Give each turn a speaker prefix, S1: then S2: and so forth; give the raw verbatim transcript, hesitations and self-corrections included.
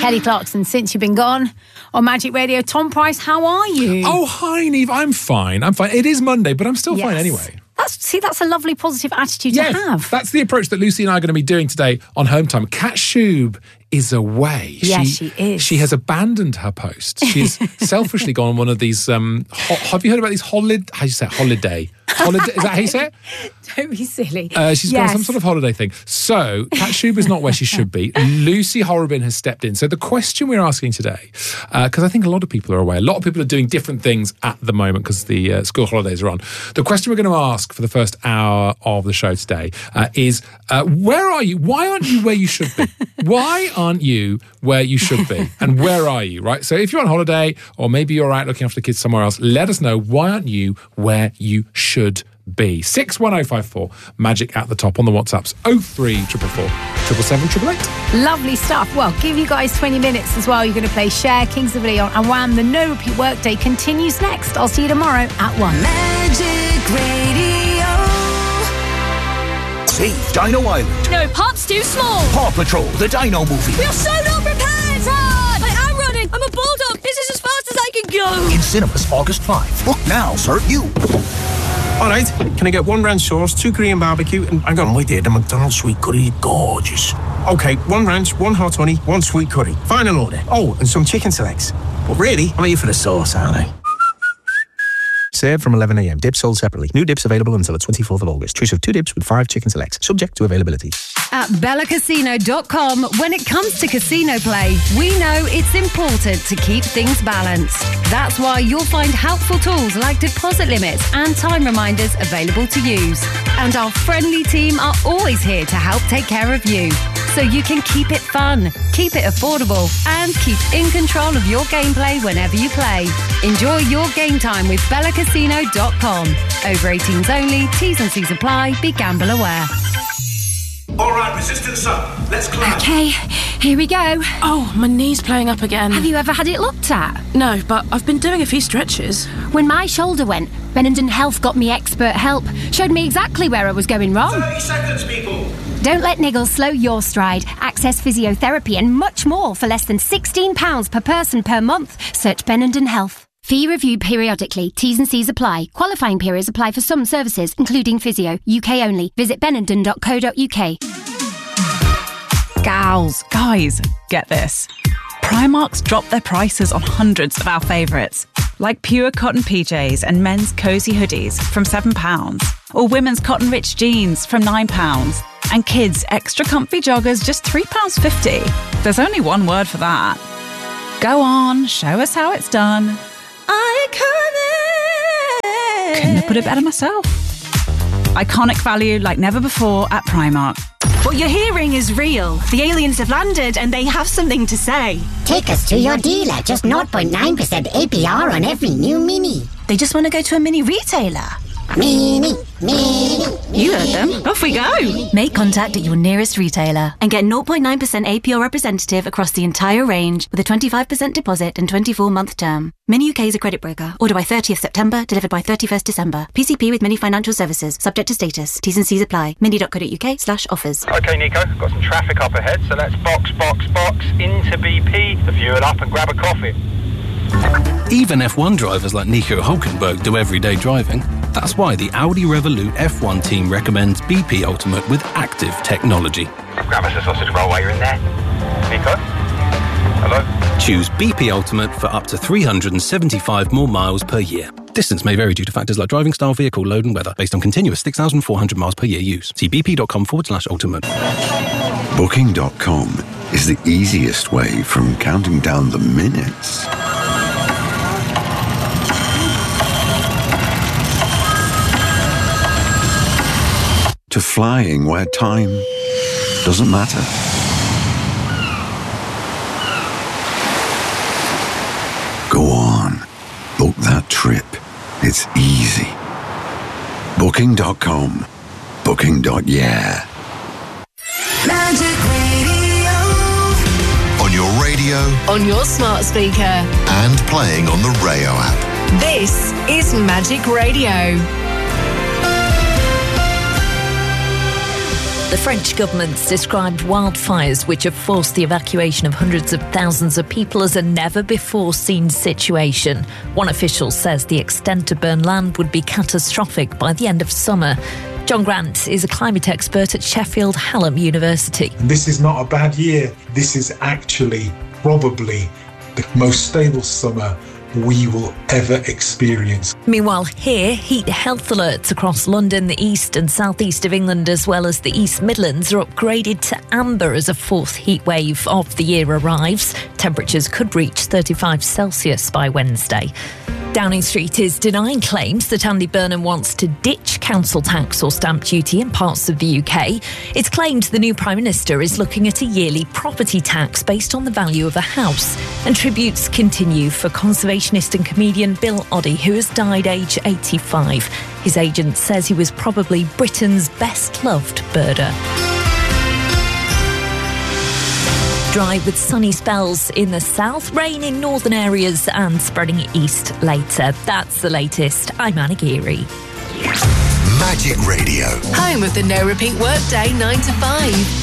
S1: Kelly Clarkson, Since You've Been Gone on Magic Radio. Tom Price, how are you?
S2: Oh, hi, Neve. I'm fine. I'm fine. It is Monday, but I'm still yes. fine anyway.
S1: That's see, that's a lovely positive attitude
S2: yes,
S1: to have.
S2: That's the approach that Lucy and I are going to be doing today on Home Time. Kat Shub is away.
S1: Yes, she, she is.
S2: She has abandoned her post. She's selfishly gone on one of these. Um, ho- have you heard about these holiday? How do you say it? Holiday? Holiday? Is that how you say it?
S1: Don't be silly.
S2: Uh, she's
S1: yes.
S2: gone on some sort of holiday thing. So Kat Shub is not where she should be. Lucy Horrobin has stepped in. So the question we're asking today, because uh, I think a lot of people are away, a lot of people are doing different things at the moment because the uh, school holidays are on. The question we're going to ask for the first hour of the show today uh, is, uh, where are you? Why aren't you where you should be? Why aren't you where you should be? And where are you, right? So if you're on holiday or maybe you're out looking after the kids somewhere else, let us know, why aren't you where you should be? six one oh five four, magic at the top on the WhatsApps, oh three four four four, seven seven seven, eight eight.
S1: Lovely stuff. Well, give you guys twenty minutes as well. You're going to play Cher, Kings of Leon, and Wham! The No Repeat Workday continues next. I'll see you tomorrow at one.
S3: Magic Radio.
S4: See, Dino Island.
S5: No, Pop's too small.
S4: Paw Patrol, the Dino movie.
S5: We are so not prepared, Rod! I am running. I'm a bulldog. This is as fast as I can go.
S4: In cinemas August fifth. Book now, sir. You.
S6: All right, can I get one ranch sauce, two Korean barbecue, and I got my dear, the McDonald's sweet curry, gorgeous. Okay, one ranch, one hot honey, one sweet curry. Final order. Oh, and some chicken selects. But really, I'm here for the sauce, aren't I? Served from eleven a.m. Dips sold separately. New dips available until the twenty-fourth of August. Choice of two dips with five chicken selects. Subject to availability.
S7: At Bella Casino dot com, when it comes to casino play, we know it's important to keep things balanced. That's why you'll find helpful tools like deposit limits and time reminders available to use. And our friendly team are always here to help take care of you, so you can keep it fun, keep it affordable, and keep in control of your gameplay whenever you play. Enjoy your game time with Bella Casino dot com. Over eighteens only, T's and C's apply, be gamble aware.
S8: All right, resistance up. Let's climb.
S9: Okay, here we go.
S5: Oh, my knee's playing up again.
S9: Have you ever had it looked at?
S5: No, but I've been doing a few stretches.
S9: When my shoulder went, Benenden Health got me expert help. Showed me exactly where I was going wrong.
S8: thirty seconds, people.
S9: Don't let niggles slow your stride. Access physiotherapy and much more for less than sixteen pounds per person per month. Search Benenden Health. Fee reviewed periodically. T's and C's apply. Qualifying periods apply for some services, including physio. U K only. Visit benenden dot co dot uk.
S10: Gals, guys, get this. Primark's dropped their prices on hundreds of our favourites, like pure cotton P Js and men's cosy hoodies from seven pounds, or women's cotton rich jeans from nine pounds, and kids' extra comfy joggers just three pounds fifty. There's only one word for that. Go on, show us how it's done. Iconic! Couldn't have put it better myself. Iconic value like never before at Primark.
S11: What you're hearing is real. The aliens have landed and they have something to say.
S12: Take us to your dealer. Just zero point nine percent A P R on every new Mini.
S11: They just want to go to a Mini retailer.
S12: Mini, Mini.
S11: You heard them. Off we go.
S13: Make contact at your nearest retailer and get zero point nine percent A P R representative across the entire range with a twenty-five percent deposit and twenty-four month term. Mini U K is a credit broker. Order by thirtieth September, delivered by thirty-first December. P C P with Mini Financial Services. Subject to status. T's and C's apply. mini dot co dot uk slash offers.
S14: OK, Nico. Got some traffic up ahead, so let's box, box, box into B P, the fuel up and grab a coffee.
S15: Even F one drivers like Nico Hulkenberg do everyday driving. That's why the Audi Revolut F one team recommends B P Ultimate with active technology.
S14: Grab us a sausage roll while you're in there. Nico? Hello?
S15: Choose B P Ultimate for up to three hundred seventy-five more miles per year. Distance may vary due to factors like driving style, vehicle load and weather, based on continuous six thousand four hundred miles per year use. See bp.com forward slash ultimate.
S16: Booking dot com is the easiest way from counting down the minutes to flying where time doesn't matter. Go on, book that trip. It's easy. Booking dot com. Booking. Yeah.
S3: Magic Radio.
S17: On your radio.
S18: On your smart speaker.
S17: And playing on the Rayo app.
S18: This is Magic Radio.
S19: The French government's described wildfires, which have forced the evacuation of hundreds of thousands of people, as a never-before-seen situation. One official says the extent of burned land would be catastrophic by the end of summer. John Grant is a climate expert at Sheffield Hallam University.
S20: This is not a bad year. This is actually probably the most stable summer we will ever experience.
S19: Meanwhile, here, heat health alerts across London, the east and southeast of England, as well as the East Midlands, are upgraded to amber as a fourth heat wave of the year arrives. Temperatures could reach thirty-five Celsius by Wednesday. Downing Street is denying claims that Andy Burnham wants to ditch council tax or stamp duty in parts of the U K. It's claimed the new Prime Minister is looking at a yearly property tax based on the value of a house. And tributes continue for conservationist and comedian Bill Oddie, who has died aged eighty-five. His agent says he was probably Britain's best-loved birder. Dry with sunny spells in the south, rain in northern areas and spreading east later. That's the latest. I'm Anna Geary.
S17: Magic Radio.
S18: Home of the no repeat workday nine to five.